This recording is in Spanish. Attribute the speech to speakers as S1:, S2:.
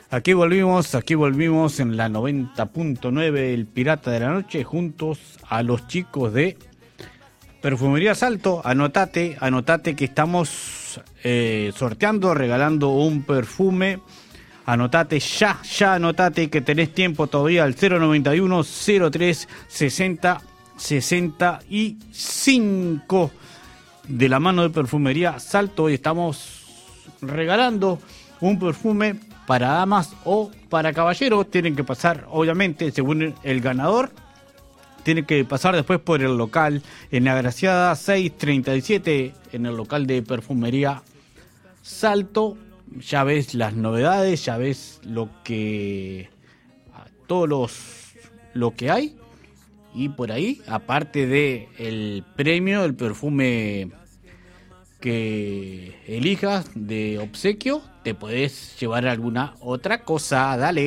S1: Aquí volvimos en la 90.9, el Pirata de la Noche, juntos a los chicos de Perfumería Salto. Anotate que estamos sorteando, regalando un perfume. Anotate ya anotate que tenés tiempo todavía al 091 03 60 65 de la mano de Perfumería Salto. Hoy estamos regalando un perfume para damas o para caballeros. Tienen que pasar, obviamente, según el ganador, tienen que pasar después por el local en Agraciada 637, en el local de Perfumería Salto. Ya ves las novedades, ya ves lo que lo que hay. Y por ahí, aparte de el premio, el perfume que elijas de obsequio, te podés llevar alguna otra cosa. Dale.